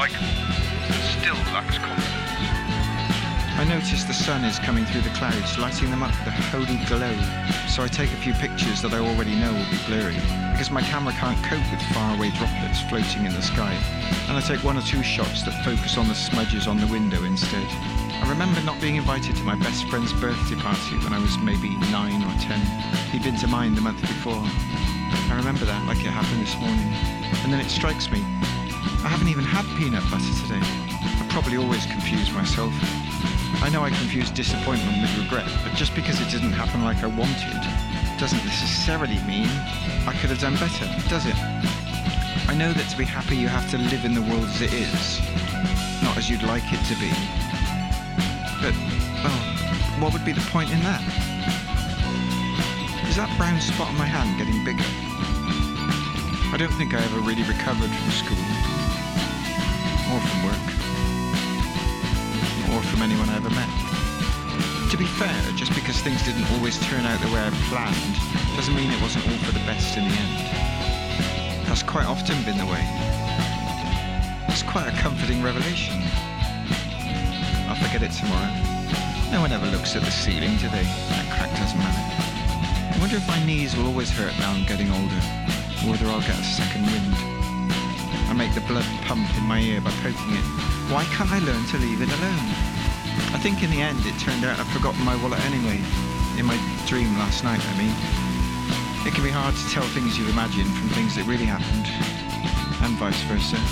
likable, but still lacks confidence. I notice the sun is coming through the clouds, lighting them up with a holy glow. So I take a few pictures that I already know will be blurry, because my camera can't cope with faraway droplets floating in the sky. And I take 1 or 2 shots that focus on the smudges on the window instead. I remember not being invited to my best friend's birthday party when I was maybe 9 or 10. He'd been to mine the month before. I remember that like it happened this morning. And then it strikes me, I haven't even had peanut butter today. I probably always confuse myself. I know I confuse disappointment with regret, but just because it didn't happen like I wanted doesn't necessarily mean I could have done better, does it? I know that to be happy you have to live in the world as it is, not as you'd like it to be. But, well, what would be the point in that? Is that brown spot on my hand getting bigger? I don't think I ever really recovered from school, or from work, or from anyone I ever met. To be fair, just because things didn't always turn out the way I planned doesn't mean it wasn't all for the best in the end. That's quite often been the way. It's quite a comforting revelation. I'll forget it tomorrow. No one ever looks at the ceiling, do they? That crack doesn't matter. I wonder if my knees will always hurt now I'm getting older, or whether I'll get a second wind. I make the blood pump in my ear by poking it. Why can't I learn to leave it alone? I think in the end it turned out I'd forgotten my wallet anyway. In my dream last night, I mean. It can be hard to tell things you imagine from things that really happened, and vice versa.